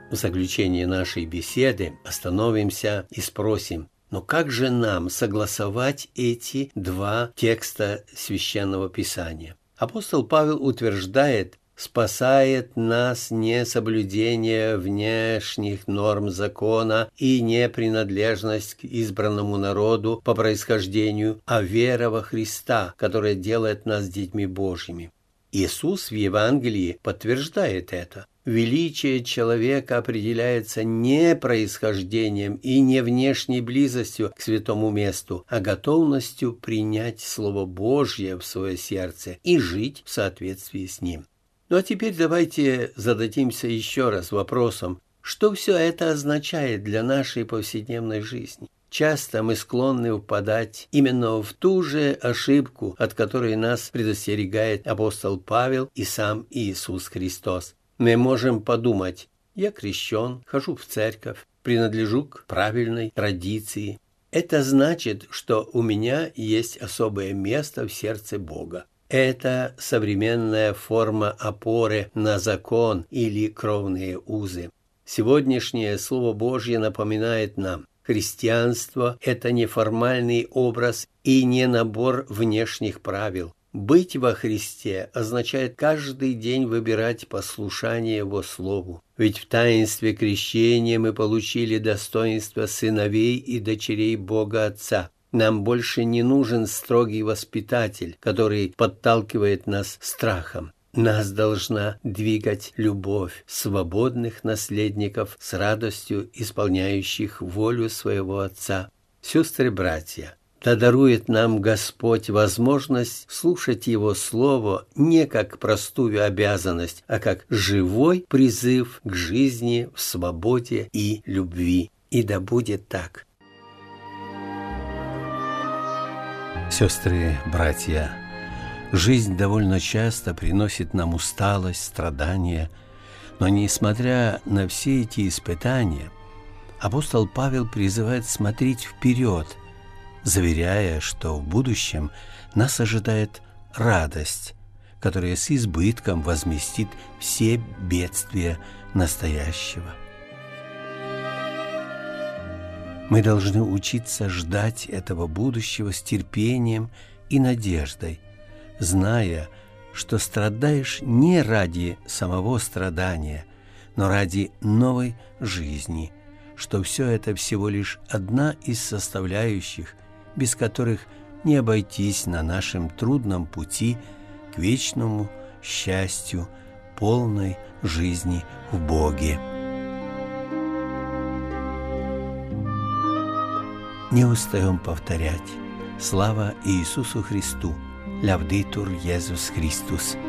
В заключение нашей беседы остановимся и спросим, но как же нам согласовать эти два текста Священного Писания? Апостол Павел утверждает, спасает нас не соблюдение внешних норм закона и не принадлежность к избранному народу по происхождению, а вера во Христа, которая делает нас детьми Божьими. Иисус в Евангелии подтверждает это. Величие человека определяется не происхождением и не внешней близостью к святому месту, а готовностью принять Слово Божье в свое сердце и жить в соответствии с ним. Ну а теперь давайте зададимся еще раз вопросом, что все это означает для нашей повседневной жизни. Часто мы склонны впадать именно в ту же ошибку, от которой нас предостерегает апостол Павел и сам Иисус Христос. Мы можем подумать: я крещен, хожу в церковь, принадлежу к правильной традиции. Это значит, что у меня есть особое место в сердце Бога. Это современная форма опоры на закон или кровные узы. Сегодняшнее Слово Божье напоминает нам: христианство – это не формальный образ и не набор внешних правил. Быть во Христе означает каждый день выбирать послушание Его Слову. Ведь в таинстве крещения мы получили достоинство сыновей и дочерей Бога Отца. Нам больше не нужен строгий воспитатель, который подталкивает нас страхом. Нас должна двигать любовь свободных наследников с радостью исполняющих волю своего Отца. Сестры, братья, да дарует нам Господь возможность слушать Его Слово не как простую обязанность, а как живой призыв к жизни в свободе и любви. И да будет так. Сестры, братья, жизнь довольно часто приносит нам усталость, страдания, но несмотря на все эти испытания, апостол Павел призывает смотреть вперед, заверяя, что в будущем нас ожидает радость, которая с избытком возместит все бедствия настоящего. Мы должны учиться ждать этого будущего с терпением и надеждой, зная, что страдаешь не ради самого страдания, но ради новой жизни, что все это всего лишь одна из составляющих, без которых не обойтись на нашем трудном пути к вечному счастью, полной жизни в Боге. Не устаем повторять: слава Иисусу Христу! Лавдитур Иисус Христос!